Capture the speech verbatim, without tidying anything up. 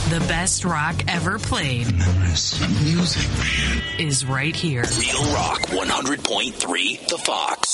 The best rock ever played. Memories. Music, man. Is right here. Real Rock one hundred point three, The Fox.